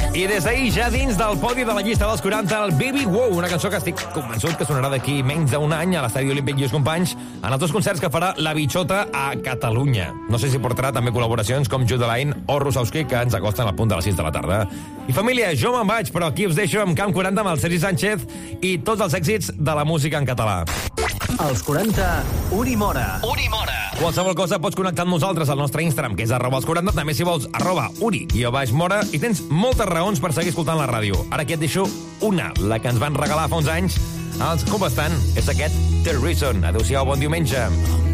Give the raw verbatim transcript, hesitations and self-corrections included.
I des d'ahir ja dins del podi de la llista dels quaranta, el Baby Wow, una cançó que estic convençut que sonarà d'aquí menys d'un any a l'Estadi Olímpic Lluís Companys en els dos concerts que farà la Bichota a Catalunya. No sé si portarà també col·laboracions com Judeline o Rusowski, que ens acosten al punt de les sis de la tarda. I família, jo me'n vaig, però aquí us deixo amb Camp quaranta amb el Sergi Sánchez i tots els èxits de la música en català. Els quaranta, Unimora. Unimora. Qualsevol cosa pots connectar amb nosaltres al nostre Instagram, que és arroba els quaranta, també si vols, arroba uni i o baix mora, i tens moltes raons per seguir escoltant la ràdio. Ara aquí et deixo una, la que ens van regalar fa uns anys els Cubestan, és aquest The Reason. Adéu-siau, bon diumenge.